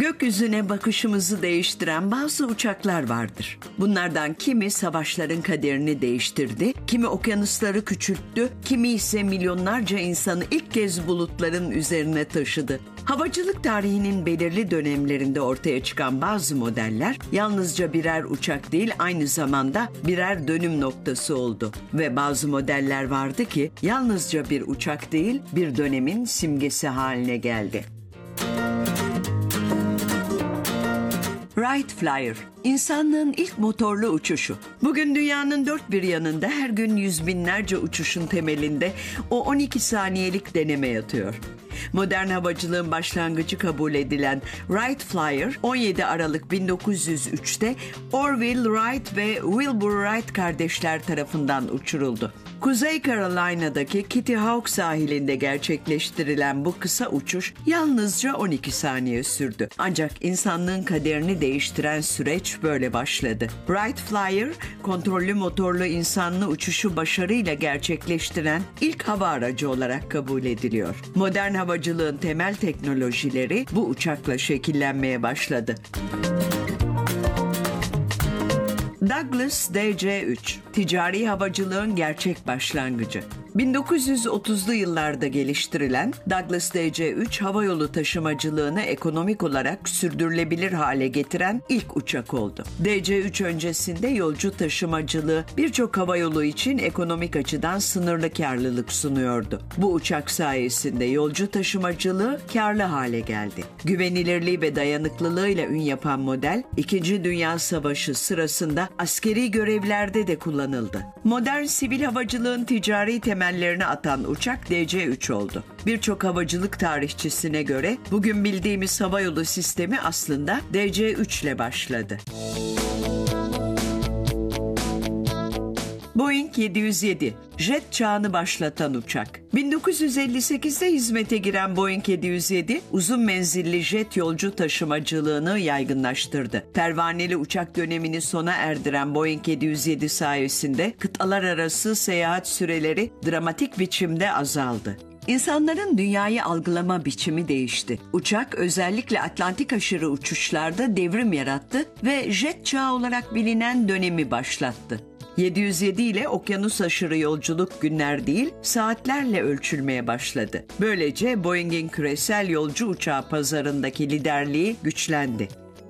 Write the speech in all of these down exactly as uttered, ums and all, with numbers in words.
Gökyüzüne bakışımızı değiştiren bazı uçaklar vardır. Bunlardan kimi savaşların kaderini değiştirdi, kimi okyanusları küçülttü, kimi ise milyonlarca insanı ilk kez bulutların üzerine taşıdı. Havacılık tarihinin belirli dönemlerinde ortaya çıkan bazı modeller yalnızca birer uçak değil, aynı zamanda birer dönüm noktası oldu. Ve bazı modeller vardı ki yalnızca bir uçak değil, bir dönemin simgesi haline geldi. Wright Flyer, insanlığın ilk motorlu uçuşu. Bugün dünyanın dört bir yanında her gün yüz binlerce uçuşun temelinde o on iki saniyelik deneme yatıyor. Modern havacılığın başlangıcı kabul edilen Wright Flyer, on yedi Aralık bin dokuz yüz üçte Orville Wright ve Wilbur Wright kardeşler tarafından uçuruldu. Kuzey Carolina'daki Kitty Hawk sahilinde gerçekleştirilen bu kısa uçuş yalnızca on iki saniye sürdü. Ancak insanlığın kaderini değiştiren süreç böyle başladı. Wright Flyer, kontrollü motorlu insanlı uçuşu başarıyla gerçekleştiren ilk hava aracı olarak kabul ediliyor. Modern havacılığın temel teknolojileri bu uçakla şekillenmeye başladı. Douglas D C üç, ticari havacılığın gerçek başlangıcı. bin dokuz yüz otuzlu yıllarda geliştirilen Douglas D C üç, havayolu taşımacılığını ekonomik olarak sürdürülebilir hale getiren ilk uçak oldu. D C üç öncesinde yolcu taşımacılığı birçok havayolu için ekonomik açıdan sınırlı karlılık sunuyordu. Bu uçak sayesinde yolcu taşımacılığı karlı hale geldi. Güvenilirliği ve dayanıklılığıyla ün yapan model, İkinci Dünya Savaşı sırasında askeri görevlerde de kullanıldı. Modern sivil havacılığın ticari temellerini atan uçak D C üç oldu. Birçok havacılık tarihçisine göre bugün bildiğimiz havayolu sistemi aslında D C üç ile başladı. Boeing yedi yüz yedi, jet çağını başlatan uçak. bin dokuz yüz elli sekizde hizmete giren Boeing yedi yüz yedi, uzun menzilli jet yolcu taşımacılığını yaygınlaştırdı. Pervaneli uçak dönemini sona erdiren Boeing yedi yüz yedi sayesinde kıtalar arası seyahat süreleri dramatik biçimde azaldı. İnsanların dünyayı algılama biçimi değişti. Uçak özellikle Atlantik aşırı uçuşlarda devrim yarattı ve jet çağı olarak bilinen dönemi başlattı. yedi yüz yedi ile okyanus aşırı yolculuk günler değil, saatlerle ölçülmeye başladı. Böylece Boeing'in küresel yolcu uçağı pazarındaki liderliği güçlendi.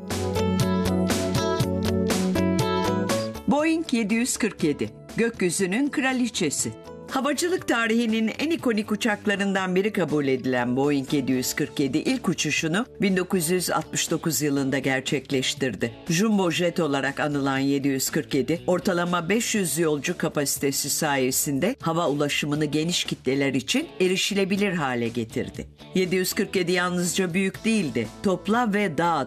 Boeing yedi yüz kırk yedi, gökyüzünün kraliçesi. Havacılık tarihinin en ikonik uçaklarından biri kabul edilen Boeing yedi yüz kırk yedi ilk uçuşunu bin dokuz yüz altmış dokuz yılında gerçekleştirdi. Jumbo jet olarak anılan yedi yüz kırk yedi, ortalama beş yüz yolcu kapasitesi sayesinde hava ulaşımını geniş kitleler için erişilebilir hale getirdi. yedi yüz kırk yedi yalnızca büyük değildi, topla ve dağ